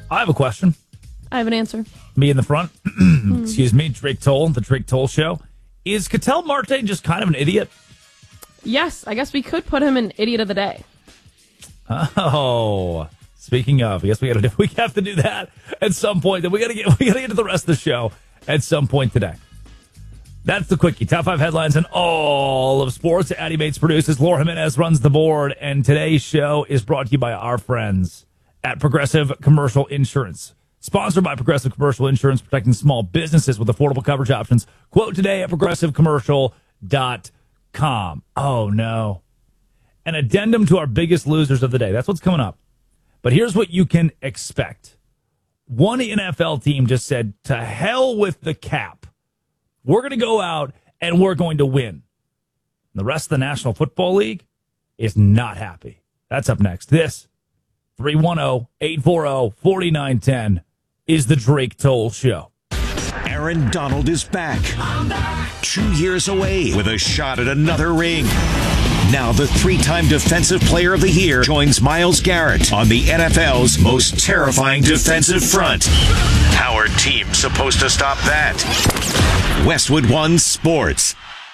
I have a question. I have an answer. Me in the front. Excuse me, Drake Toll, the Drake Toll Show. Is Ketel Marte just kind of an idiot? Yes, I guess we could put him in Idiot of the Day. Oh, speaking of, I guess we have to do that at some point. Then we gotta get to the rest of the show at some point today. That's the quickie. Top 5 headlines in all of sports. Addy Bates produces. Laura Jimenez runs the board. And today's show is brought to you by our friends at Progressive Commercial Insurance. Sponsored by Progressive Commercial Insurance, protecting small businesses with affordable coverage options. Quote today at progressivecommercial.com. Oh, no. An addendum to our biggest losers of the day. That's what's coming up. But here's what you can expect. One NFL team just said, to hell with the cap. We're going to go out and we're going to win. And the rest of the National Football League is not happy. That's up next. This 310-840-4910 is the Drake Toll Show. Aaron Donald is back. 2 years away with a shot at another ring. Now the 3-time Defensive Player of the Year joins Myles Garrett on the NFL's most terrifying defensive front. How are teams supposed to stop that? Westwood One Sports.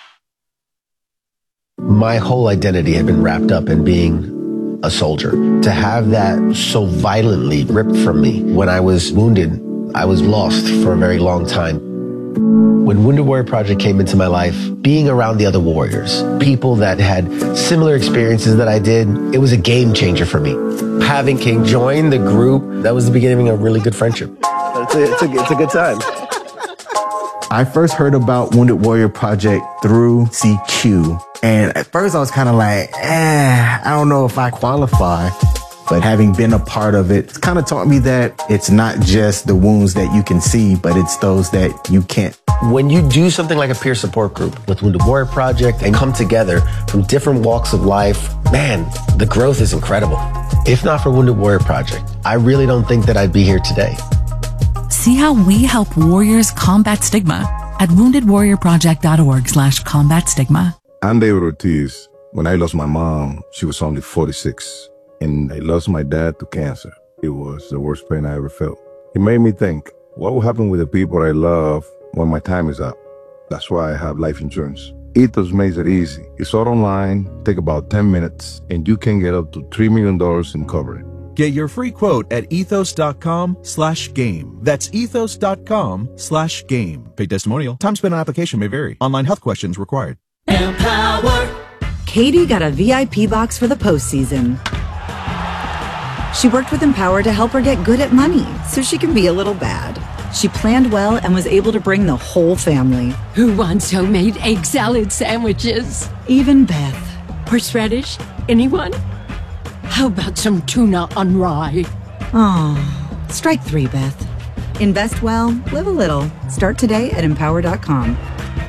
My whole identity had been wrapped up in being a soldier. To have that so violently ripped from me when I was wounded, I was lost for a very long time. When Wounded Warrior Project came into my life, being around the other warriors, people that had similar experiences that I did, it was a game changer for me. Having King join the group, that was the beginning of a really good friendship. It's a good time. I first heard about Wounded Warrior Project through CQ. And at first I was kind of like, I don't know if I qualify. But having been a part of it, it's kind of taught me that it's not just the wounds that you can see, but it's those that you can't. When you do something like a peer support group with Wounded Warrior Project and come together from different walks of life, man, the growth is incredible. If not for Wounded Warrior Project, I really don't think that I'd be here today. See how we help warriors combat stigma at woundedwarriorproject.org/combat stigma. I'm David Ortiz. When I lost my mom, she was only 46. And I lost my dad to cancer. It was the worst pain I ever felt. It made me think, what will happen with the people I love when my time is up? That's why I have life insurance. Ethos makes it easy. It's all online, take about 10 minutes, and you can get up to $3 million in coverage. Get your free quote at ethos.com/game. That's ethos.com/game. Paid testimonial. Time spent on application may vary. Online health questions required. Empower. Katie got a VIP box for the postseason. She worked with Empower to help her get good at money so she can be a little bad. She planned well and was able to bring the whole family. Who wants homemade egg salad sandwiches? Even Beth. Horseradish? Anyone? How about some tuna on rye? Oh, strike 3, Beth. Invest well, live a little. Start today at Empower.com.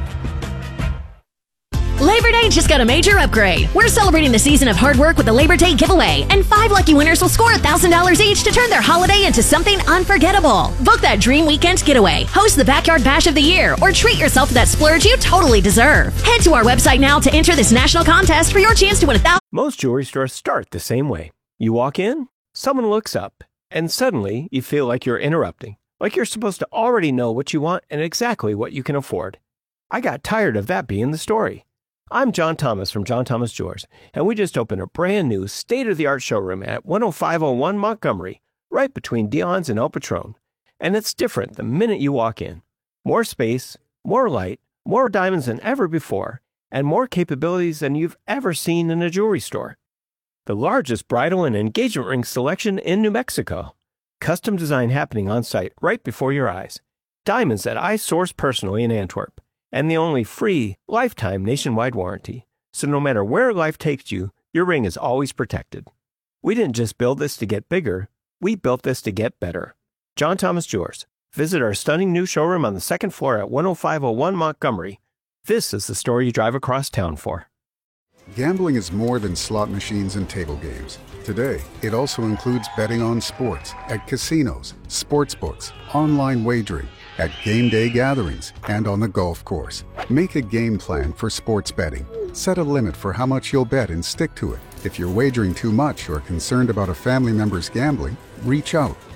Labor Day just got a major upgrade. We're celebrating the season of hard work with the Labor Day giveaway, and 5 lucky winners will score $1,000 each to turn their holiday into something unforgettable. Book that dream weekend getaway, host the Backyard Bash of the Year, or treat yourself to that splurge you totally deserve. Head to our website now to enter this national contest for your chance to win $1,000. Most jewelry stores start the same way. You walk in, someone looks up, and suddenly you feel like you're interrupting, like you're supposed to already know what you want and exactly what you can afford. I got tired of that being the story. I'm John Thomas from John Thomas Jewelers, and we just opened a brand new state-of-the-art showroom at 10501 Montgomery, right between Dion's and El Patron. And it's different the minute you walk in. More space, more light, more diamonds than ever before, and more capabilities than you've ever seen in a jewelry store. The largest bridal and engagement ring selection in New Mexico. Custom design happening on site right before your eyes. Diamonds that I source personally in Antwerp. And the only free, lifetime nationwide warranty. So no matter where life takes you, your ring is always protected. We didn't just build this to get bigger, we built this to get better. John Thomas Jewelers. Visit our stunning new showroom on the second floor at 10501 Montgomery. This is the store you drive across town for. Gambling is more than slot machines and table games. Today, it also includes betting on sports at casinos, sports books, online wagering, at game day gatherings, and on the golf course. Make a game plan for sports betting. Set a limit for how much you'll bet and stick to it. If you're wagering too much or concerned about a family member's gambling, reach out.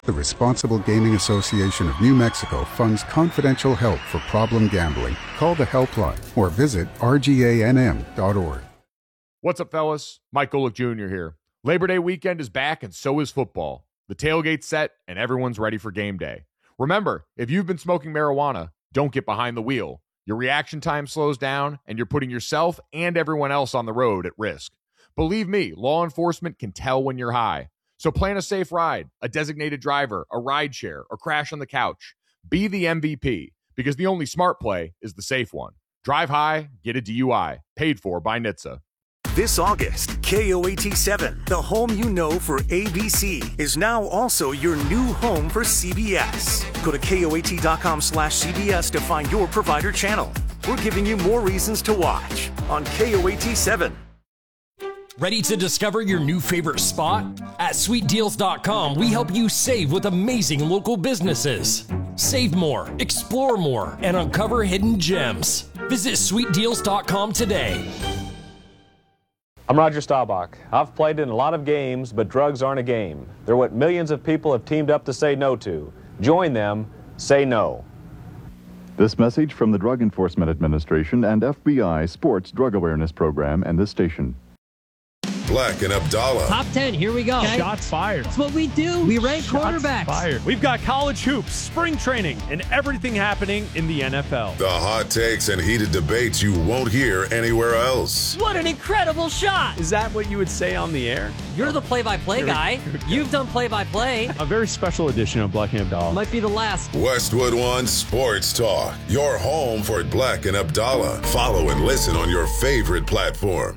The Responsible Gaming Association of New Mexico funds confidential help for problem gambling. Call the helpline or visit rganm.org. What's up, fellas? Mike Golick Jr. here. Labor Day weekend is back, and so is football. The tailgate's set, and everyone's ready for game day. Remember, if you've been smoking marijuana, don't get behind the wheel. Your reaction time slows down, and you're putting yourself and everyone else on the road at risk. Believe me, law enforcement can tell when you're high. So plan a safe ride, a designated driver, a ride share, or crash on the couch. Be the MVP, because the only smart play is the safe one. Drive high, get a DUI. Paid for by NHTSA. This August, KOAT7, the home you know for ABC, is now also your new home for CBS. Go to KOAT.com/CBS to find your provider channel. We're giving you more reasons to watch on KOAT7. Ready to discover your new favorite spot? At SweetDeals.com, we help you save with amazing local businesses. Save more, explore more, and uncover hidden gems. Visit SweetDeals.com today. I'm Roger Staubach. I've played in a lot of games, but drugs aren't a game. They're what millions of people have teamed up to say no to. Join them. Say no. This message from the Drug Enforcement Administration and FBI Sports Drug Awareness Program and this station. Black and Abdallah. Top 10, here we go. Okay. Shots fired. That's what we do. We rank quarterbacks. Fired. We've got college hoops, spring training, and everything happening in the NFL. The hot takes and heated debates you won't hear anywhere else. What an incredible shot. Is that what you would say on the air? You're the play-by-play guy. You've done play-by-play. A very special edition of Black and Abdallah. Might be the last. Westwood One Sports Talk. Your home for Black and Abdallah. Follow and listen on your favorite platform.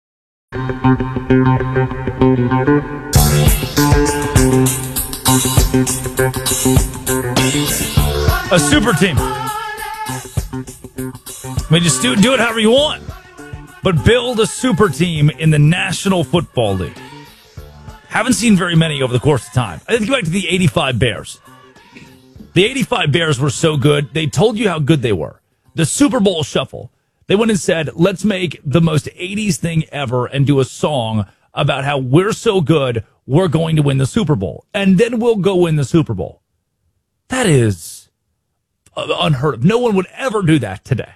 A super team. I mean, just do it however you want. But build a super team in the National Football League. Haven't seen very many over the course of time. I think back to the 85 Bears. The 85 Bears were so good, they told you how good they were. The Super Bowl Shuffle. They went and said, let's make the most 80s thing ever and do a song about how we're so good, we're going to win the Super Bowl. And then we'll go win the Super Bowl. That is unheard of. No one would ever do that today.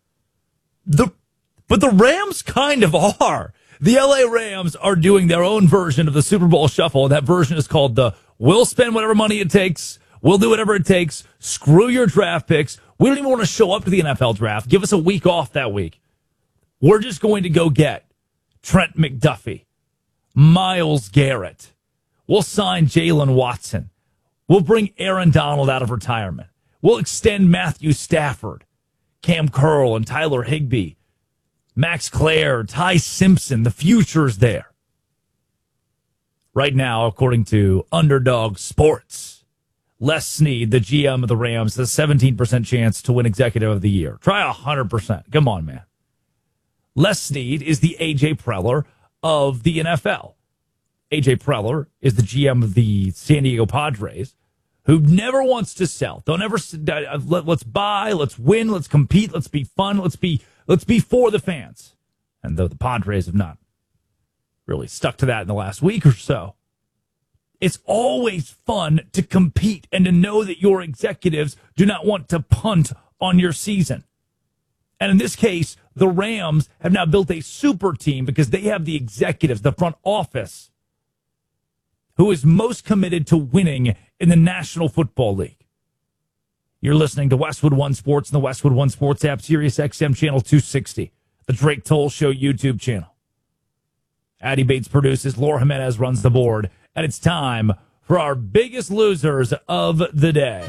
But the Rams kind of are. The LA Rams are doing their own version of the Super Bowl Shuffle. And that version is called the we'll spend whatever money it takes. We'll do whatever it takes. Screw your draft picks. We don't even want to show up to the NFL draft. Give us a week off that week. We're just going to go get Trent McDuffie, Myles Garrett. We'll sign Jalen Watson. We'll bring Aaron Donald out of retirement. We'll extend Matthew Stafford, Cam Curl, and Tyler Higbee, Max Clare, Ty Simpson. The future's there. Right now, according to Underdog Sports, Les Snead, the GM of the Rams, has a 17% chance to win Executive of the Year. Try 100%. Come on, man. Les Snead is the A.J. Preller of the NFL. A.J. Preller is the GM of the San Diego Padres, who never wants to sell. Don't ever, let's buy, let's win, let's compete, let's be fun, let's be for the fans. And though the Padres have not really stuck to that in the last week or so, it's always fun to compete and to know that your executives do not want to punt on your season. And in this case, the Rams have now built a super team because they have the executives, the front office, who is most committed to winning in the National Football League. You're listening to Westwood One Sports and the Westwood One Sports app, Sirius XM Channel 260, the Drake Toll Show YouTube channel. Addy Bates produces, Laura Jimenez runs the board, and it's time for our biggest losers of the day.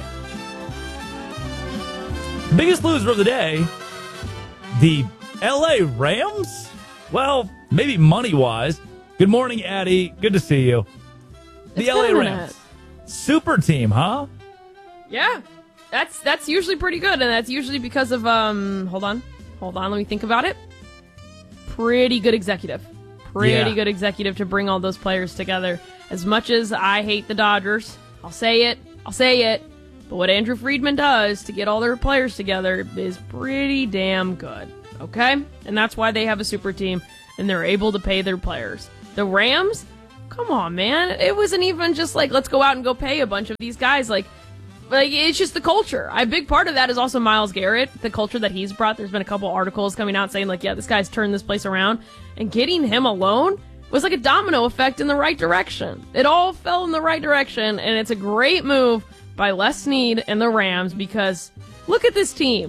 Biggest loser of the day, the LA Rams? Well, maybe money-wise. Good morning, Addy. Good to see you. The LA Rams. Super team, huh? Yeah. That's usually pretty good, and that's usually because of, hold on, let me think about it. Pretty good executive. Pretty good executive to bring all those players together. As much as I hate the Dodgers, I'll say it. But what Andrew Friedman does to get all their players together is pretty damn good. Okay? And that's why they have a super team, and they're able to pay their players. The Rams, Come on, man. It wasn't even just like, let's go out and go pay a bunch of these guys. Like it's just the culture. A big part of that is also Myles Garrett, the culture that he's brought. There's been a couple articles coming out saying, like, yeah, this guy's turned this place around. And getting him alone was like a domino effect in the right direction. It all fell in the right direction, and it's a great move by Les Snead and the Rams because look at this team.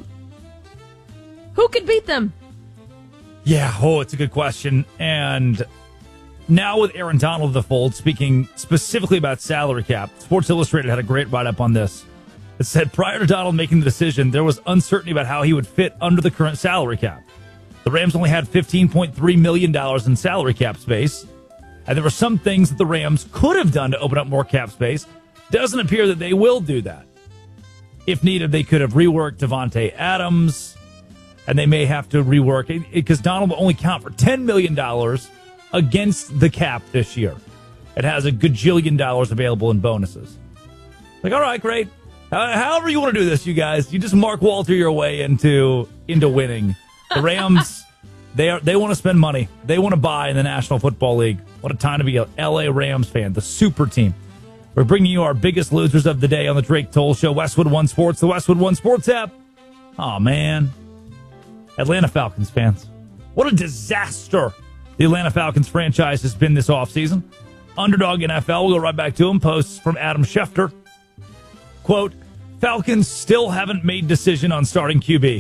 Who could beat them? Yeah, it's a good question. And now with Aaron Donald in the fold, speaking specifically about salary cap, Sports Illustrated had a great write-up on this. It said prior to Donald making the decision, there was uncertainty about how he would fit under the current salary cap. The Rams only had $15.3 million in salary cap space, and there were some things that the Rams could have done to open up more cap space. Doesn't appear that they will do that. If needed, they could have reworked Devontae Adams, and they may have to rework it because Donald will only count for $10 million against the cap this year. It has a gajillion dollars available in bonuses. Like, all right, great. However you want to do this, you guys, you just Mark Walter your way into winning. The Rams, they want to spend money. They want to buy in the National Football League. What a time to be an LA Rams fan, the super team. We're bringing you our biggest losers of the day on the Drake Toll Show, Westwood One Sports, the Westwood One Sports app. Oh, man. Atlanta Falcons fans. What a disaster the Atlanta Falcons franchise has been this offseason. Underdog NFL, we'll go right back to him. Posts from Adam Schefter. Quote, Falcons still haven't made decision on starting QB.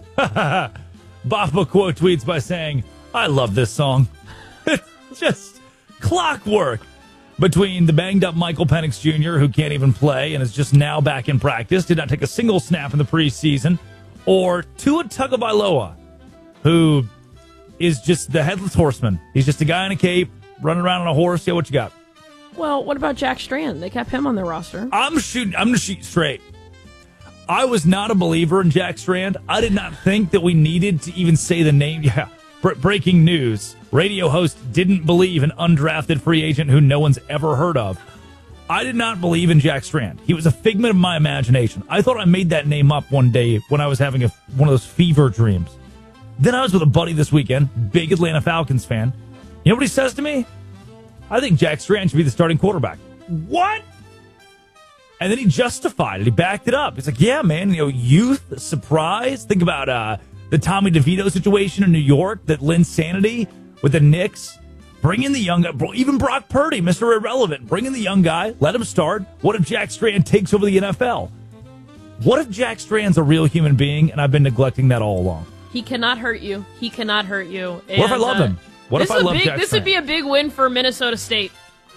Baffa quote tweets by saying, I love this song. It's just clockwork between the banged-up Michael Penix Jr., who can't even play and is just now back in practice, did not take a single snap in the preseason, or Tua Tagovailoa, who is just the headless horseman. He's just a guy in a cape, running around on a horse. Yeah, what you got? Well, what about Jack Strand? They kept him on their roster. I'm going to shoot straight. I was not a believer in Jack Strand. I did not think that we needed to even say the name. Yeah, breaking news. Radio host didn't believe an undrafted free agent who no one's ever heard of. I did not believe in Jack Strand. He was a figment of my imagination. I thought I made that name up one day when I was having one of those fever dreams. Then I was with a buddy this weekend, big Atlanta Falcons fan. You know what he says to me? I think Jack Strand should be the starting quarterback. What? And then he justified it. He backed it up. It's like, yeah, man, youth, surprise. Think about the Tommy DeVito situation in New York, that Linsanity with the Knicks. Bring in the young guy, even Brock Purdy, Mr. Irrelevant. Bring in the young guy, let him start. What if Jack Strand takes over the NFL? What if Jack Strand's a real human being and I've been neglecting that all along? He cannot hurt you. He cannot hurt you. And, what if I love him? What if I love Jack Strand? This would be a big win for Minnesota State.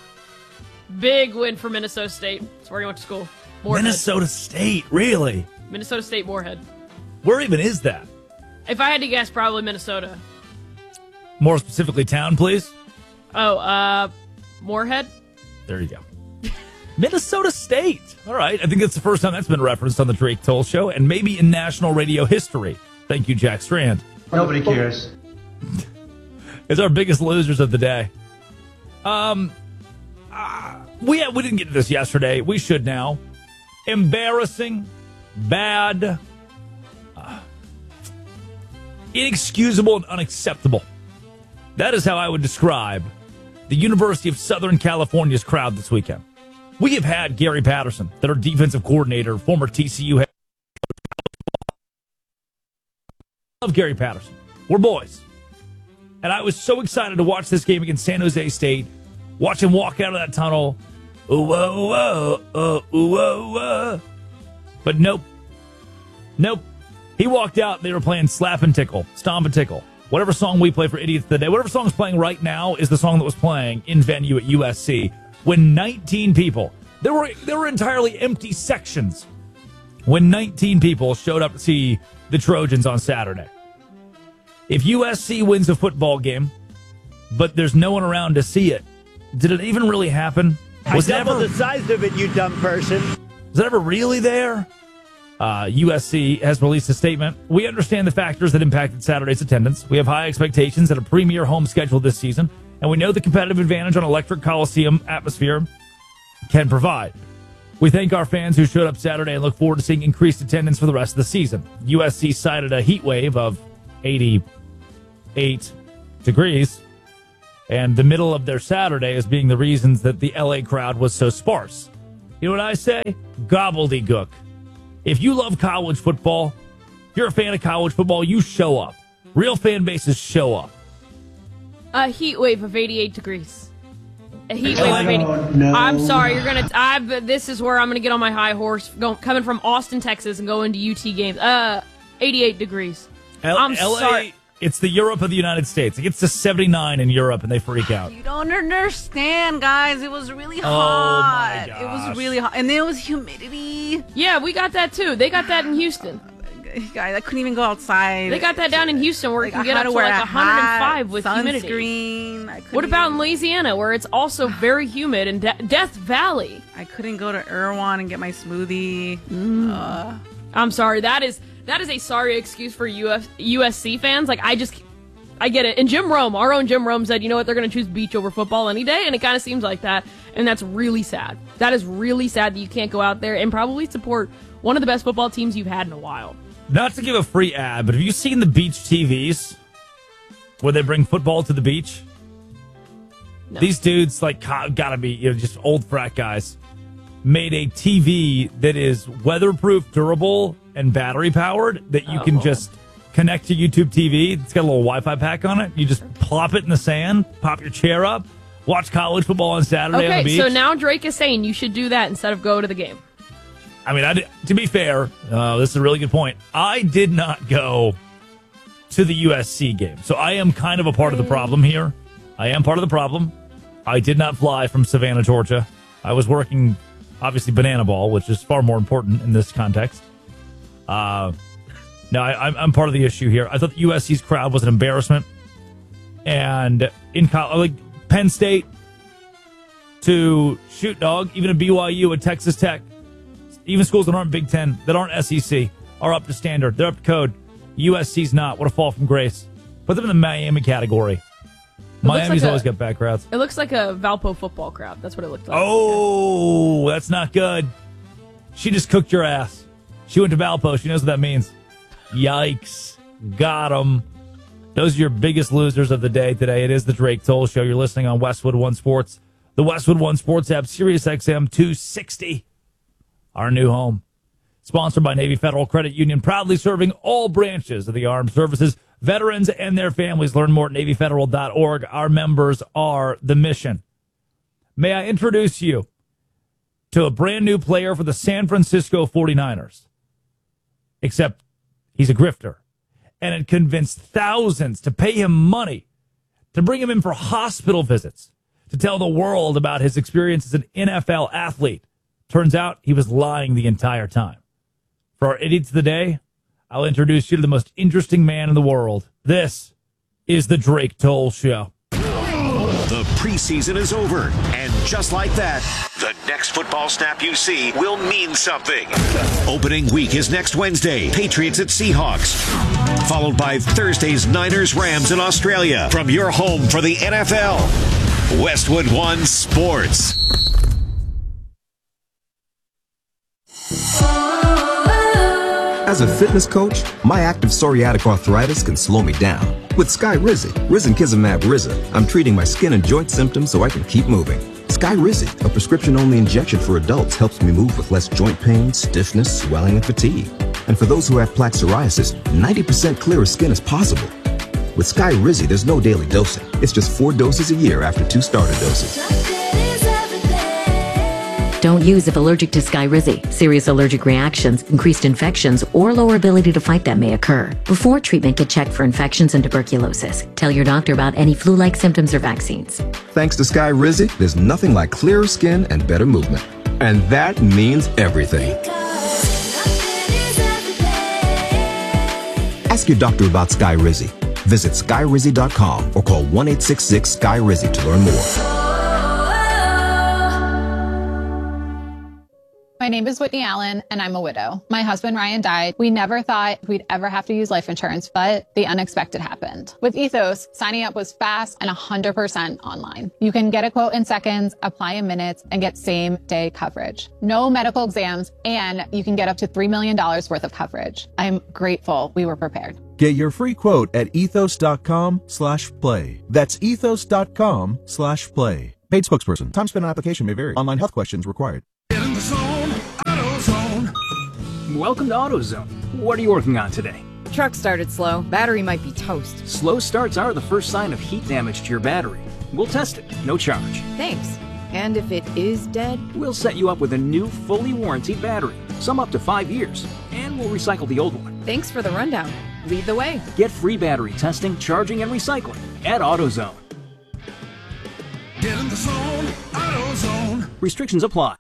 Big win for Minnesota State. That's where he went to school. Moorhead. Minnesota State, really? Minnesota State, Moorhead. Where even is that? If I had to guess, probably Minnesota. More specifically, town, please. Oh, Moorhead? There you go. Minnesota State. All right. I think that's the first time that's been referenced on the Drake Toll Show and maybe in national radio history. Thank you, Jack Strand. Nobody cares. It's our biggest losers of the day. We didn't get to this yesterday. We should now. Embarrassing, bad, inexcusable, and unacceptable. That is how I would describe the University of Southern California's crowd this weekend. We have had Gary Patterson, their defensive coordinator, former TCU head. I love Gary Patterson. We're boys. And I was so excited to watch this game against San Jose State, watch him walk out of that tunnel. Ooh, whoa, whoa, ooh, whoa, whoa. But nope. He walked out, they were playing Slap and Tickle, Stomp and Tickle. Whatever song we play for Idiots of the Day, whatever song is playing right now is the song that was playing in venue at USC when 19 people, there were entirely empty sections when 19 people showed up to see the Trojans on Saturday. If USC wins a football game, but there's no one around to see it, did it even really happen? Was double the size of it, you dumb person. Was that ever really there? USC has released a statement. We understand the factors that impacted Saturday's attendance. We have high expectations at a premier home schedule this season, and we know the competitive advantage on Electric Coliseum atmosphere can provide. We thank our fans who showed up Saturday and look forward to seeing increased attendance for the rest of the season. USC cited a heat wave of 88 degrees And the middle of their Saturday as being the reasons that the LA crowd was so sparse. You know what I say? Gobbledygook. If you love college football, if you're a fan of college football, you show up. Real fan bases show up. A heat wave of 88 degrees. A heat wave of 88. No. I'm sorry, this is where I'm gonna get on my high horse, coming from Austin, Texas, and going to UT games. 88 degrees. I'm LA, sorry. It's the Europe of the United States. It gets to 79 in Europe, and they freak out. You don't understand, guys. It was really hot. Oh, my gosh. It was really hot. And there was humidity. Yeah, we got that, too. They got that in Houston. Guys, I couldn't even go outside. They got that down in Houston where it can get up to like 105 with humidity. What about in Louisiana where it's also very humid in Death Valley? I couldn't go to Erewhon and get my smoothie. I'm sorry. That is a sorry excuse for USC fans. Like, I get it. And Jim Rome, our own Jim Rome, said, you know what, they're going to choose beach over football any day, and it kind of seems like that, and that's really sad. That is really sad that you can't go out there and probably support one of the best football teams you've had in a while. Not to give a free ad, but have you seen the beach TVs where they bring football to the beach? No. These dudes, like, gotta be, just old frat guys, made a TV that is weatherproof, durable, and battery powered that you can just connect to YouTube TV. It's got a little Wi-Fi pack on it. You just plop it in the sand, pop your chair up, watch college football on Saturday on the beach. Okay, so now Drake is saying you should do that instead of go to the game. I mean, to be fair, this is a really good point. I did not go to the USC game, so I am kind of a part of the problem here. I am part of the problem. I did not fly from Savannah, Georgia. I was working, obviously, Banana Ball, which is far more important in this context. No, I'm part of the issue here. I thought the USC's crowd was an embarrassment. And in college, like Penn State to shoot dog, even at BYU, at Texas Tech, even schools that aren't Big Ten, that aren't SEC, are up to standard. They're up to code. USC's not. What a fall from grace. Put them in the Miami category. Miami's always got bad crowds. It looks like a Valpo football crowd. That's what it looked like. Oh, that's not good. She just cooked your ass. She went to Valpo. She knows what that means. Yikes. Got them. Those are your biggest losers of the day today. It is the Drake Toll Show. You're listening on Westwood One Sports. The Westwood One Sports app, Sirius XM 260. Our new home. Sponsored by Navy Federal Credit Union, proudly serving all branches of the armed services, veterans, and their families. Learn more at NavyFederal.org. Our members are the mission. May I introduce you to a brand new player for the San Francisco 49ers? Except he's a grifter. And it convinced thousands to pay him money to bring him in for hospital visits, to tell the world about his experience as an NFL athlete. Turns out he was lying the entire time. For our idiots of the day, I'll introduce you to the most interesting man in the world. This is the Drake Toll Show. The preseason is over, and just like that, the next football snap you see will mean something. Opening week is next Wednesday, Patriots at Seahawks, followed by Thursday's Niners-Rams in Australia. From your home for the NFL, Westwood One Sports. As a fitness coach, my active psoriatic arthritis can slow me down. With Skyrizi, Risankizumab Riza, I'm treating my skin and joint symptoms so I can keep moving. Skyrizi, a prescription-only injection for adults, helps me move with less joint pain, stiffness, swelling, and fatigue. And for those who have plaque psoriasis, 90% clearer skin is possible. With Skyrizi, there's no daily dosing. It's just 4 doses a year after 2 starter doses. Don't use if allergic to Skyrizi. Serious allergic reactions, increased infections, or lower ability to fight them may occur. Before treatment, get checked for infections and tuberculosis. Tell your doctor about any flu-like symptoms or vaccines. Thanks to Skyrizi, there's nothing like clearer skin and better movement. And that means everything. Ask your doctor about Skyrizi. Visit Skyrizi.com or call 1-866-SKY-RIZI to learn more. My name is Whitney Allen, and I'm a widow. My husband, Ryan, died. We never thought we'd ever have to use life insurance, but the unexpected happened. With Ethos, signing up was fast and 100% online. You can get a quote in seconds, apply in minutes, and get same-day coverage. No medical exams, and you can get up to $3 million worth of coverage. I'm grateful we were prepared. Get your free quote at ethos.com/play. That's ethos.com/play. Paid spokesperson. Time spent on application may vary. Online health questions required. In the zone, AutoZone. Welcome to AutoZone. What are you working on today? Truck started slow. Battery might be toast. Slow starts are the first sign of heat damage to your battery. We'll test it, no charge. Thanks. And if it is dead? We'll set you up with a new, fully warranted battery, some up to 5 years, and we'll recycle the old one. Thanks for the rundown. Lead the way. Get free battery testing, charging, and recycling at AutoZone. Get in the zone, AutoZone. Restrictions apply.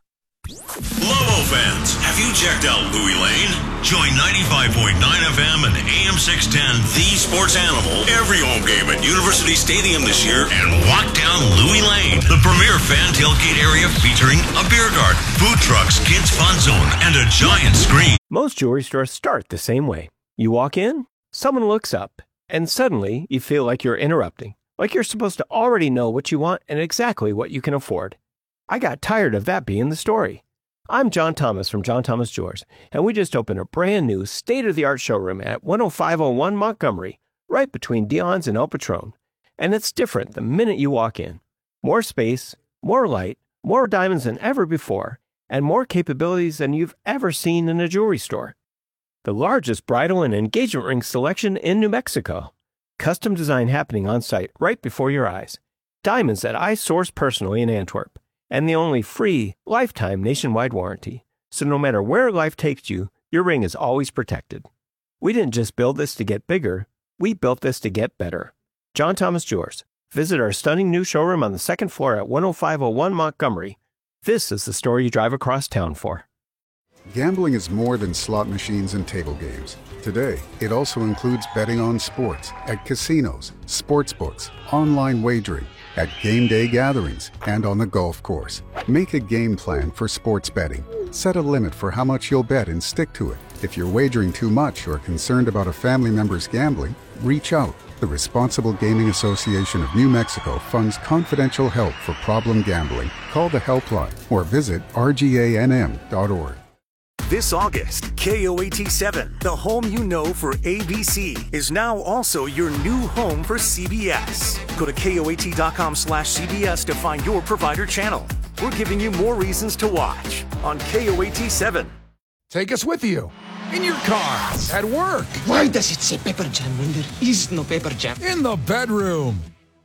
Lobo fans, have you checked out Louis Lane? Join 95.9 FM and AM 610, The Sports Animal, every home game at University Stadium this year and walk down Louis Lane, the premier fan tailgate area featuring a beer garden, food trucks, kids fun zone, and a giant screen. Most jewelry stores start the same way. You walk in, someone looks up, and suddenly you feel like you're interrupting, like you're supposed to already know what you want and exactly what you can afford. I got tired of that being the story. I'm John Thomas from John Thomas Jewelers, and we just opened a brand new state-of-the-art showroom at 10501 Montgomery, right between Dion's and El Patron. And it's different the minute you walk in. More space, more light, more diamonds than ever before, and more capabilities than you've ever seen in a jewelry store. The largest bridal and engagement ring selection in New Mexico. Custom design happening on site right before your eyes. Diamonds that I source personally in Antwerp. And the only free, lifetime nationwide warranty. So no matter where life takes you, your ring is always protected. We didn't just build this to get bigger, we built this to get better. John Thomas Jewelers. Visit our stunning new showroom on the second floor at 10501 Montgomery. This is the store you drive across town for. Gambling is more than slot machines and table games. Today, it also includes betting on sports at casinos, sportsbooks, online wagering, at game day gatherings, and on the golf course. Make a game plan for sports betting. Set a limit for how much you'll bet and stick to it. If you're wagering too much or concerned about a family member's gambling, reach out. The Responsible Gaming Association of New Mexico funds confidential help for problem gambling. Call the helpline or visit rganm.org. This August, KOAT7, the home you know for ABC, is now also your new home for CBS. Go to KOAT.com/CBS to find your provider channel. We're giving you more reasons to watch on KOAT7. Take us with you. In your car, at work. Why does it say Pepper Jam when there is no Pepper Jam? In the bedroom.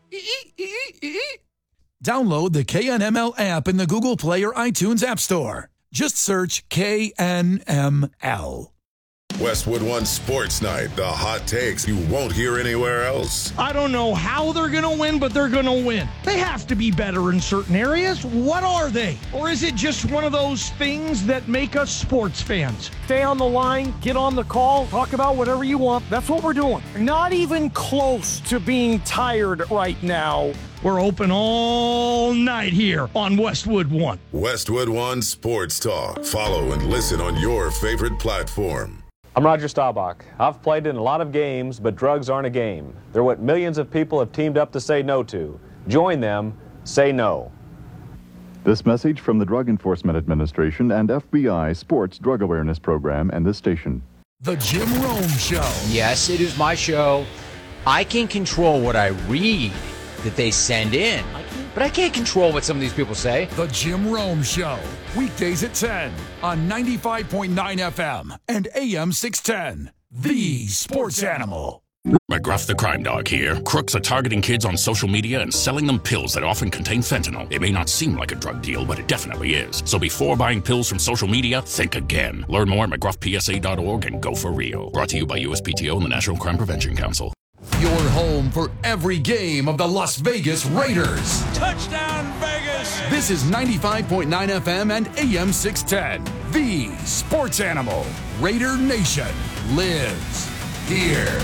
Download the KNML app in the Google Play or iTunes App Store. Just search KNML. Westwood One Sports Night, the hot takes you won't hear anywhere else. I don't know how they're going to win, but they're going to win. They have to be better in certain areas. What are they? Or is it just one of those things that make us sports fans? Stay on the line, get on the call, talk about whatever you want. That's what we're doing. Not even close to being tired right now. We're open all night here on Westwood One. Westwood One Sports Talk. Follow and listen on your favorite platform. I'm Roger Staubach. I've played in a lot of games, but drugs aren't a game. They're what millions of people have teamed up to say no to. Join them. Say no. This message from the Drug Enforcement Administration and FBI Sports Drug Awareness Program and this station. The Jim Rome Show. Yes, it is my show. I can control what I read that they send in, but I can't control what some of these people say. The Jim Rome Show, weekdays at 10 on 95.9 FM and AM 610. The Sports Animal. McGruff the Crime Dog here. Crooks are targeting kids on social media and selling them pills that often contain fentanyl. It may not seem like a drug deal, but it definitely is. So before buying pills from social media, think again. Learn more at McGruffPSA.org and go for real. Brought to you by USPTO and the National Crime Prevention Council. Your home for every game of the Las Vegas Raiders. Touchdown, Vegas! This is 95.9 FM and AM 610. The Sports Animal. Raider Nation lives here.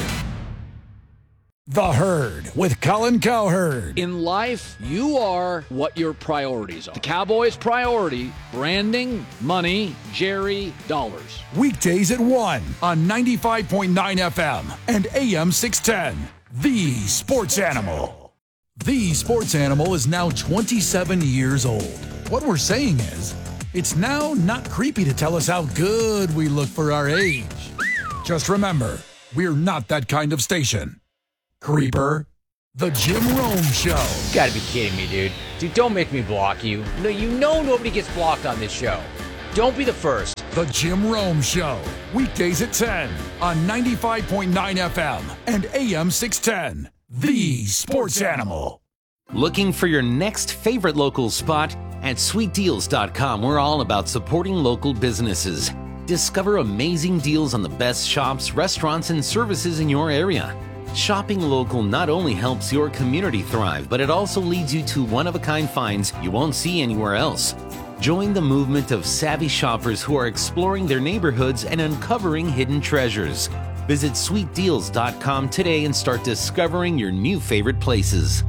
The Herd with Colin Cowherd. In life, you are what your priorities are. The Cowboys' priority, branding, money, Jerry, dollars. Weekdays at 1 on 95.9 FM and AM 610. The Sports Animal. The Sports Animal is now 27 years old. What we're saying is, it's now not creepy to tell us how good we look for our age. Just remember, We're not that kind of station. Creeper. The Jim Rome Show. You gotta be kidding me, dude. Dude, don't make me block you. No, you know nobody gets blocked on this show. Don't be the first. The Jim Rome Show. Weekdays at 10 on 95.9 FM and AM 610. The Sports Animal. Looking for your next favorite local spot? At sweetdeals.com, we're all about supporting local businesses. Discover amazing deals on the best shops, restaurants, and services in your area. Shopping local not only helps your community thrive, but it also leads you to one-of-a-kind finds you won't see anywhere else. Join the movement of savvy shoppers who are exploring their neighborhoods and uncovering hidden treasures. Visit sweetdeals.com today and start discovering your new favorite places.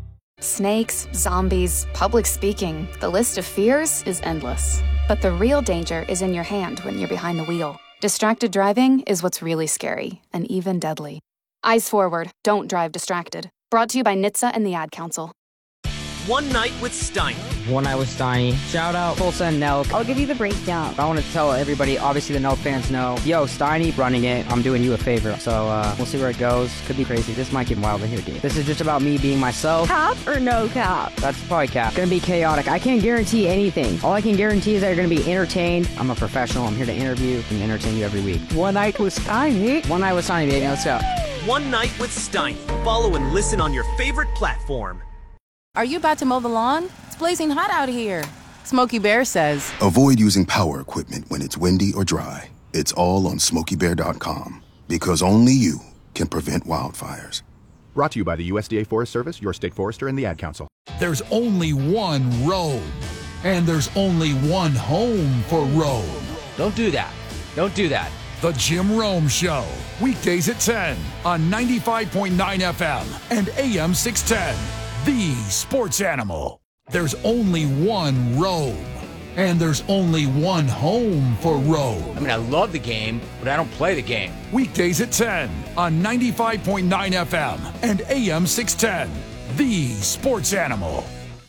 Snakes, zombies, public speaking. The list of fears is endless. But the real danger is in your hand when you're behind the wheel. Distracted driving is what's really scary and even deadly. Eyes forward, don't drive distracted. Brought to you by NHTSA and the Ad Council. One Night with Steiny. One Night with Steiny. Shout out Tulsa and Nelk. I'll give you the breakdown. I want to tell everybody, obviously the Nelk fans know, yo, Steiny running it. I'm doing you a favor. So we'll see where it goes. Could be crazy. This might get wild in here, dude. This is just about me being myself. Cap or no cap? That's probably cap. It's going to be chaotic. I can't guarantee anything. All I can guarantee is that you're going to be entertained. I'm a professional. I'm here to interview and entertain you every week. One Night with Steiny. One Night with Steiny, baby. Let's go. One Night with Steiny. Follow and listen on your favorite platform. Are you about to mow the lawn? It's blazing hot out here. Smokey Bear says, avoid using power equipment when it's windy or dry. It's all on SmokeyBear.com. Because only you can prevent wildfires. Brought to you by the USDA Forest Service, your state forester, and the Ad Council. There's only one road, and there's only one home for Rome. Don't do that. Don't do that. The Jim Rome Show. Weekdays at 10 on 95.9 FM and AM 610. The Sports Animal. There's only one road, and there's only one home for Rome. I mean, I love the game, but I don't play the game. Weekdays at 10 on 95.9 FM and AM 610. The Sports Animal.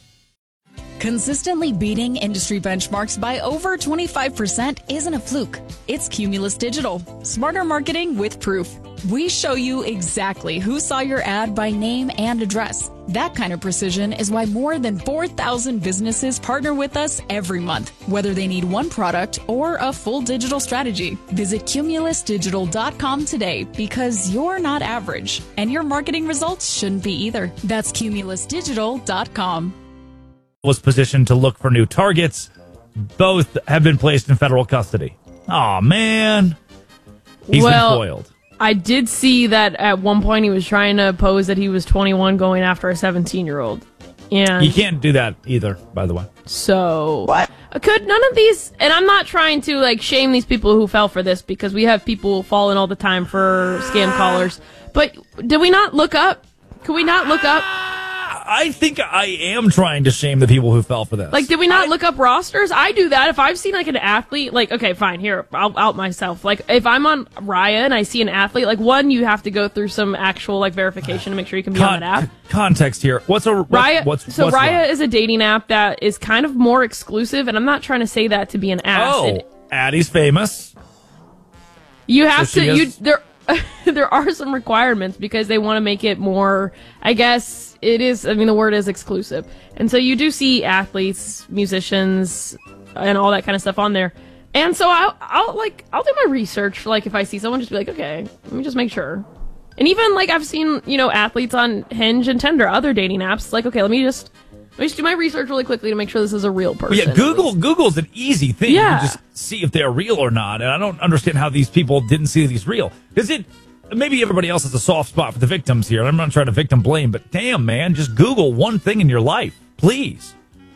Consistently beating industry benchmarks by over 25% isn't a fluke. It's Cumulus Digital. Smarter marketing with proof. We show you exactly who saw your ad by name and address. That kind of precision is why more than 4,000 businesses partner with us every month, whether they need one product or a full digital strategy. Visit cumulusdigital.com today because you're not average, and your marketing results shouldn't be either. That's cumulusdigital.com. Was positioned to look for new targets. Both have been placed in federal custody. Oh man, he's been foiled. I did see that at one point he was trying to pose that he was 21 going after a 17-year-old. And you can't do that either, by the way. So, what? Could none of these, and I'm not trying to like shame these people who fell for this because we have people falling all the time for scam callers, but did we not look up? Could we not look up? I think I am trying to shame the people who fell for this. Like, did we not look up rosters? I do that. If I've seen, like, an athlete, like, okay, fine, here, I'll out myself. Like, if I'm on Raya and I see an athlete, like, one, you have to go through some actual, like, verification to make sure you can be on that app. Context here. Raya is a dating app that is kind of more exclusive, and I'm not trying to say that to be an ass. Oh, Addie's famous. You have there are some requirements because they want to make it more, I guess it is, I mean, the word is exclusive. And so you do see athletes, musicians, and all that kind of stuff on there. And so I'll do my research, like, if I see someone, just be like, okay, let me just make sure. And even, like, I've seen, athletes on Hinge and Tinder, other dating apps, like, okay, let me just do my research really quickly to make sure this is a real person. Yeah, Google's an easy thing. Yeah. You just see if they're real or not. And I don't understand how these people didn't see that he's real. Because maybe everybody else has a soft spot for the victims here. I'm not trying to victim blame, but damn, man, just Google one thing in your life, please.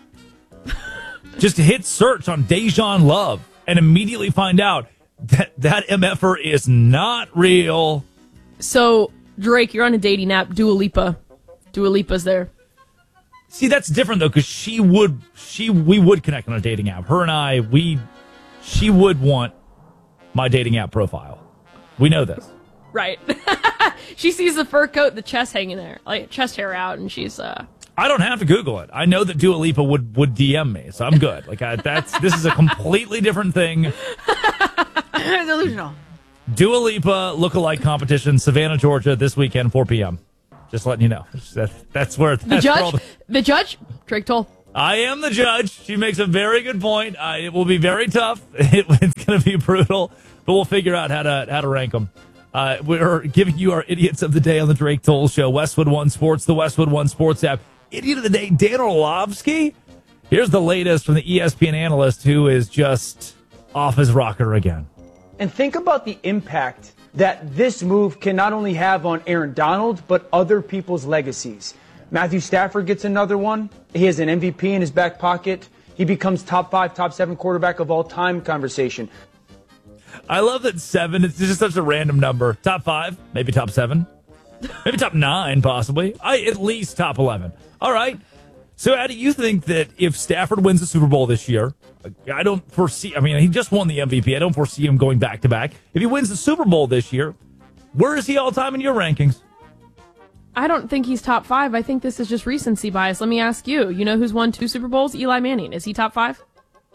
Just hit search on Dejan Love and immediately find out that MFer is not real. So, Drake, you're on a dating app, Dua Lipa. Dua Lipa's there. See, that's different, though, because we would connect on a dating app. Her and I, she would want my dating app profile. We know this. Right. She sees the fur coat, the chest hanging there, like chest hair out, and she's I don't have to Google it. I know that Dua Lipa would DM me, so I'm good. Like this is a completely different thing. Delusional. Dua Lipa lookalike competition, Savannah, Georgia, this weekend, 4 p.m. Just letting you know. That's where the judge. The judge, Drake Toll. I am the judge. She makes a very good point. It will be very tough. It's going to be brutal, but we'll figure out how to rank them. We're giving you our idiots of the day on the Drake Toll Show. Westwood One Sports, the Westwood One Sports app. Idiot of the day, Dan Orlovsky. Here's the latest from the ESPN analyst who is just off his rocker again. And think about the impact that this move can not only have on Aaron Donald, but other people's legacies. Matthew Stafford gets another one. He has an MVP in his back pocket. He becomes top 5, top 7 quarterback of all time conversation. I love that 7, it's just such a random number. Top 5, maybe top 7, maybe top 9, possibly. At least top 11. All right. So how do you think that if Stafford wins the Super Bowl this year, I don't foresee, he just won the MVP. I don't foresee him going back-to-back. If he wins the Super Bowl this year, where is he all-time in your rankings? I don't think he's top 5. I think this is just recency bias. Let me ask you. You know who's won 2 Super Bowls? Eli Manning. Is he top 5?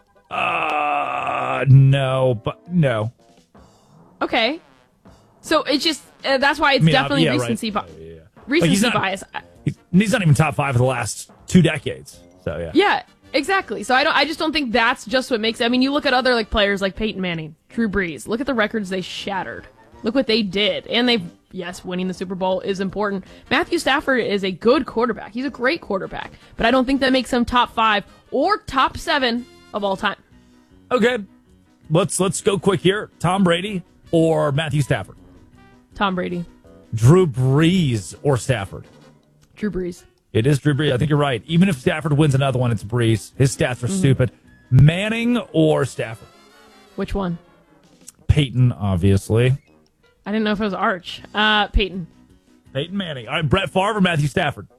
No. Okay. So it's just, that's why it's definitely recency bias. Yeah. Recency bias. He's not even top 5 for the last 2 decades. So, yeah. Yeah, exactly. So I just don't think that's just what makes it. You look at other players like Peyton Manning, Drew Brees. Look at the records they shattered. Look what they did. And winning the Super Bowl is important. Matthew Stafford is a good quarterback. He's a great quarterback. But I don't think that makes him top 5 or top 7 of all time. Okay. Let's go quick here. Tom Brady or Matthew Stafford? Tom Brady. Drew Brees or Stafford? Drew Brees. It is Drew Brees. I think you're right. Even if Stafford wins another one, it's Brees. His stats are stupid. Manning or Stafford? Which one? Peyton, obviously. I didn't know if it was Arch. Peyton. Peyton Manning. All right, Brett Favre or Matthew Stafford?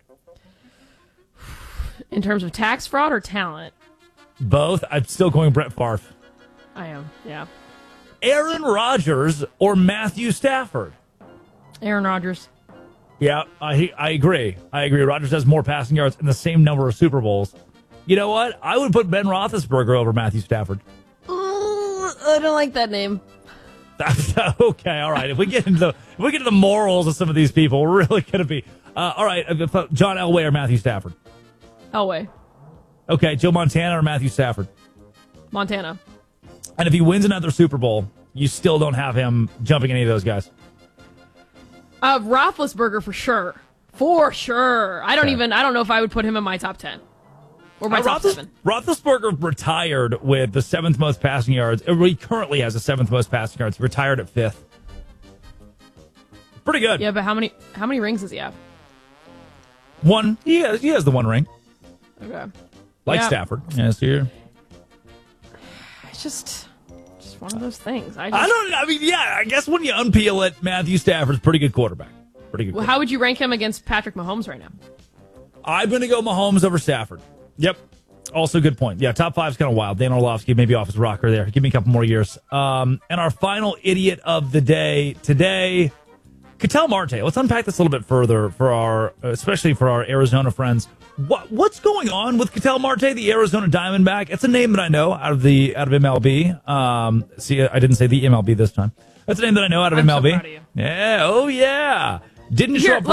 In terms of tax fraud or talent? Both. I'm still going Brett Favre. I am, yeah. Aaron Rodgers or Matthew Stafford? Aaron Rodgers. Yeah, I agree. Rodgers has more passing yards and the same number of Super Bowls. You know what? I would put Ben Roethlisberger over Matthew Stafford. I don't like that name. Okay, all right. If we get into the morals of some of these people, we're really going to be all right. John Elway or Matthew Stafford? Elway. Okay, Joe Montana or Matthew Stafford? Montana. And if he wins another Super Bowl, you still don't have him jumping any of those guys? Roethlisberger for sure. For sure. I don't know if I would put him in my top 10. Or my top 7. Roethlisberger retired with the 7th most passing yards. He currently has the 7th most passing yards. He retired at 5th. Pretty good. Yeah, but how many rings does he have? 1. He has the 1 ring. Okay. Like Stafford. Yes, here. It's just one of those things. I guess when you unpeel it, Matthew Stafford's pretty good quarterback. Well, how would you rank him against Patrick Mahomes right now? I'm going to go Mahomes over Stafford. Yep. Also good point. Yeah, top 5 is kind of wild. Dan Orlovsky maybe off his rocker there. Give me a couple more years. And our final idiot of the day today, Ketel Marte. Let's unpack this a little bit further especially for our Arizona friends. What's going on with Ketel Marte, the Arizona Diamondback? It's a name that I know out of MLB. See, I didn't say the MLB this time. That's a name that I know out of MLB. So proud of you. Yeah. Oh yeah. Didn't show up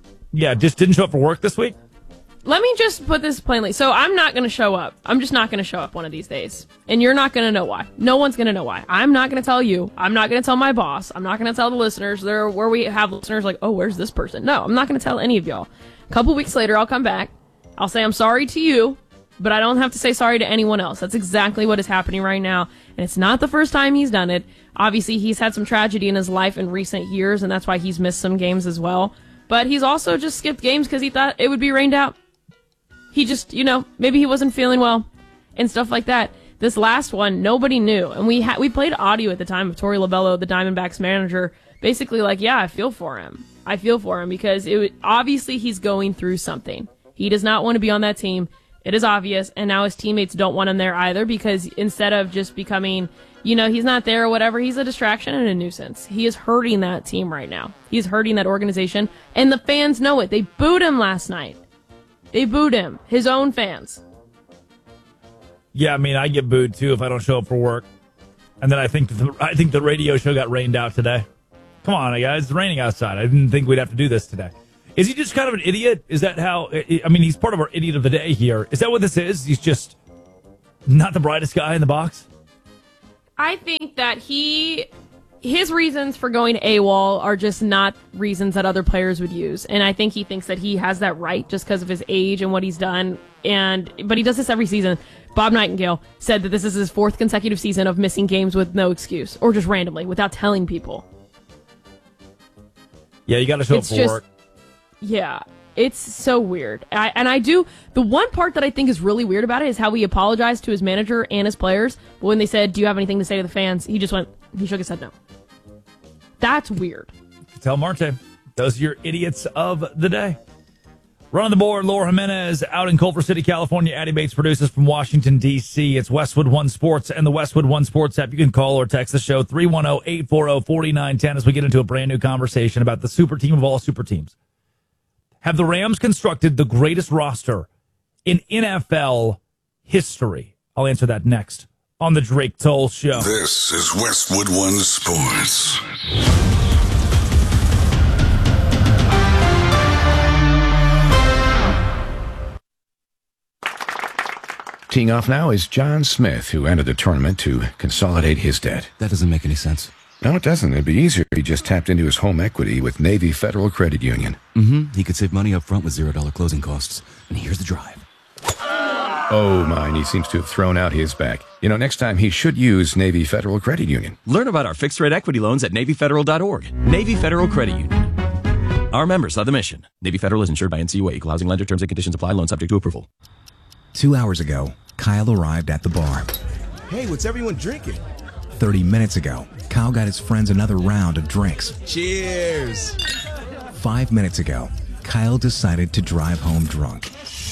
for work this week. Let me just put this plainly. So I'm not going to show up. I'm just not going to show up one of these days. And you're not going to know why. No one's going to know why. I'm not going to tell you. I'm not going to tell my boss. I'm not going to tell the listeners where we have listeners like, oh, where's this person? No, I'm not going to tell any of y'all. A couple weeks later, I'll come back. I'll say I'm sorry to you, but I don't have to say sorry to anyone else. That's exactly what is happening right now. And it's not the first time he's done it. Obviously, he's had some tragedy in his life in recent years, and that's why he's missed some games as well. But he's also just skipped games because he thought it would be rained out. He just, maybe he wasn't feeling well and stuff like that. This last one, nobody knew. And we played audio at the time of Torey Lovullo, the Diamondbacks manager, basically like, yeah, I feel for him. Because obviously he's going through something. He does not want to be on that team. It is obvious. And now his teammates don't want him there either because instead of just becoming, he's not there or whatever, he's a distraction and a nuisance. He is hurting that team right now. He's hurting that organization. And the fans know it. They booed him last night. They booed him. His own fans. Yeah, I get booed too if I don't show up for work. And then I think the radio show got rained out today. Come on, guys. It's raining outside. I didn't think we'd have to do this today. Is he just kind of an idiot? Is that how... I mean, he's part of our idiot of the day here. Is that what this is? He's just not the brightest guy in the box? I think that his reasons for going AWOL are just not reasons that other players would use. And I think he thinks that he has that right just because of his age and what he's done. But he does this every season. Bob Nightingale said that this is his 4th consecutive season of missing games with no excuse or just randomly without telling people. Yeah, you got to show up for work. Yeah, it's so weird. The one part that I think is really weird about it is how he apologized to his manager and his players. But when they said, "Do you have anything to say to the fans?" he shook his head no. That's weird. Tell Marte. Those are your idiots of the day. Running the board, Laura Jimenez out in Culver City, California. Addie Bates produces from Washington, D.C. It's Westwood One Sports and the Westwood One Sports app. You can call or text the show 310-840-4910 as we get into a brand new conversation about the super team of all super teams. Have the Rams constructed the greatest roster in NFL history? I'll answer that next on the Drake Toll Show. This is Westwood One Sports. Teeing off now is John Smith, who entered the tournament to consolidate his debt. That doesn't make any sense. No, it doesn't. It'd be easier if he just tapped into his home equity with Navy Federal Credit Union. He could save money up front with $0 closing costs. And here's the drive. Oh, mine. He seems to have thrown out his back. Next time he should use Navy Federal Credit Union. Learn about our fixed-rate equity loans at NavyFederal.org. Navy Federal Credit Union. Our members are the mission. Navy Federal is insured by NCUA. Equal housing lender. Terms and conditions apply. Loan subject to approval. 2 hours ago, Kyle arrived at the bar. Hey, what's everyone drinking? 30 minutes ago, Kyle got his friends another round of drinks. Cheers! 5 minutes ago, Kyle decided to drive home drunk.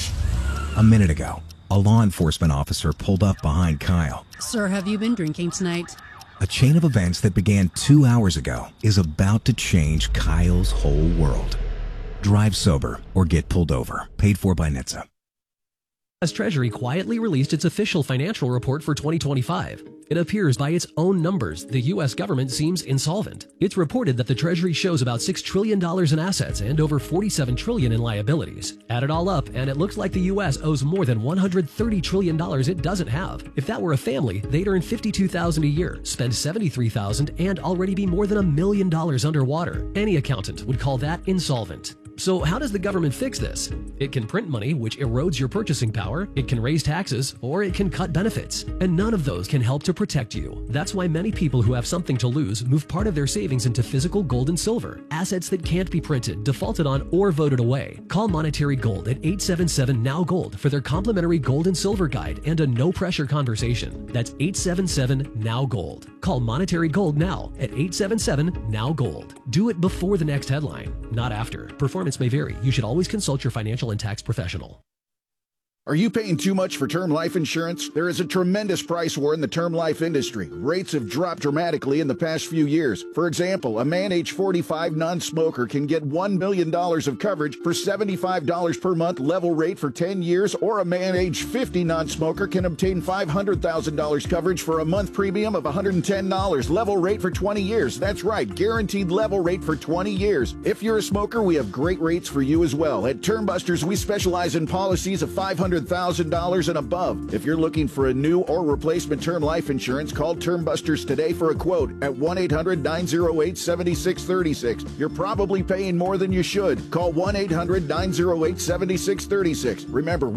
A minute ago, a law enforcement officer pulled up behind Kyle. Sir, have you been drinking tonight? A chain of events that began 2 hours ago is about to change Kyle's whole world. Drive sober or get pulled over. Paid for by NHTSA. U.S. Treasury quietly released its official financial report for 2025. It appears by its own numbers, the U.S. government seems insolvent. It's reported that the Treasury shows about $6 trillion in assets and over $47 trillion in liabilities. Add it all up, and it looks like the U.S. owes more than $130 trillion it doesn't have. If that were a family, they'd earn $52,000 a year, spend $73,000, and already be more than $1 million underwater. Any accountant would call that insolvent. So how does the government fix this? It can print money, which erodes your purchasing power, it can raise taxes, or it can cut benefits. And none of those can help to protect you. That's why many people who have something to lose move part of their savings into physical gold and silver, assets that can't be printed, defaulted on, or voted away. Call Monetary Gold at 877-NOW-GOLD for their complimentary gold and silver guide and a no-pressure conversation. That's 877-NOW-GOLD. Call Monetary Gold now at 877-NOW-GOLD. Do it before the next headline, not after. Performance may vary. You should always consult your financial and tax professional. Are you paying too much for term life insurance? There is a tremendous price war in the term life industry. Rates have dropped dramatically in the past few years. For example, a man age 45 non-smoker can get $1 million of coverage for $75 per month level rate for 10 years, or a man age 50 non-smoker can obtain $500,000 coverage for a month premium of $110 level rate for 20 years. That's right, guaranteed level rate for 20 years. If you're a smoker, we have great rates for you as well. At Term Busters, we specialize in policies of $500,000 and above. If you're looking for a new or replacement term life insurance, call Term Busters today for a quote at 1-800-908-7636. You're probably paying more than you should. Call 1-800-908-7636. Remember,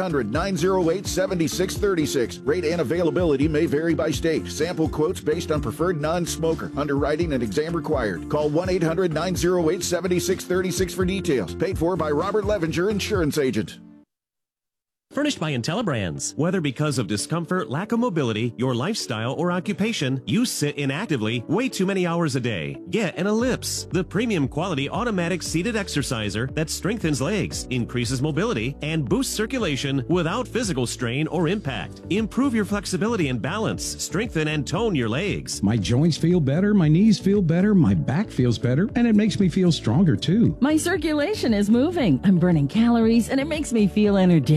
1-800-908-7636. Rate and availability may vary by state. Sample quotes based on preferred non-smoker. Underwriting and exam required. Call 1-800-908-7636 for details. Paid for by Robert Levenger, Insurance Agent. Furnished by IntelliBrands. Whether because of discomfort, lack of mobility, your lifestyle, or occupation, you sit inactively way too many hours a day. Get an Ellipse, the premium quality automatic seated exerciser that strengthens legs, increases mobility, and boosts circulation without physical strain or impact. Improve your flexibility and balance, strengthen and tone your legs. My joints feel better, my knees feel better, my back feels better, and it makes me feel stronger too. My circulation is moving. I'm burning calories, and it makes me feel energetic.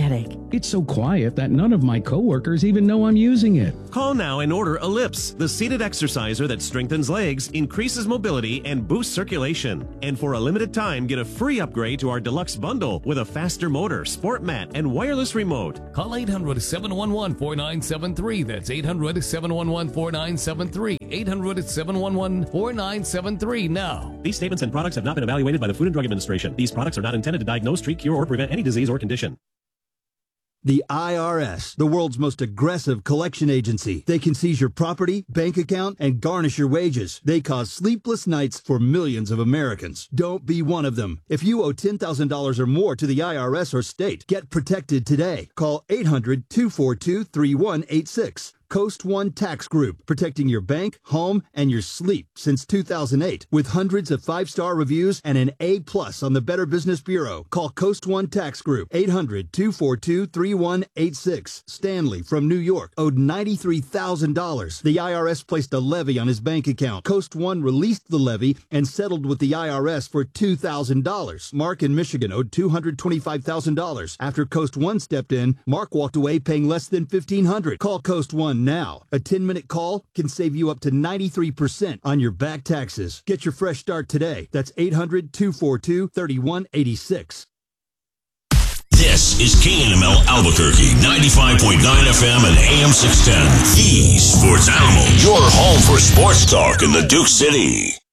It's so quiet that none of my coworkers even know I'm using it. Call now and order Ellipse, the seated exerciser that strengthens legs, increases mobility, and boosts circulation. And for a limited time, get a free upgrade to our deluxe bundle with a faster motor, sport mat, and wireless remote. Call 800-711-4973. That's 800-711-4973. 800-711-4973 now. These statements and products have not been evaluated by the Food and Drug Administration. These products are not intended to diagnose, treat, cure, or prevent any disease or condition. The IRS, the world's most aggressive collection agency. They can seize your property, bank account, and garnish your wages. They cause sleepless nights for millions of Americans. Don't be one of them. If you owe $10,000 or more to the IRS or state, get protected today. Call 800-242-3186. Coast One Tax Group, protecting your bank, home, and your sleep since 2008. With hundreds of 5-star reviews and an A+ on the Better Business Bureau. Call Coast One Tax Group, 800-242-3186. Stanley from New York owed $93,000. The IRS placed a levy on his bank account. Coast One released the levy and settled with the IRS for $2,000. Mark in Michigan owed $225,000. After Coast One stepped in, Mark walked away paying less than $1,500. Call Coast One now. A 10-minute call can save you up to 93% on your back taxes. Get your fresh start today. That's 800-242-3186. This is KNML Albuquerque, 95.9 FM and AM 610. The Sports Animal, your home for sports talk in the Duke City.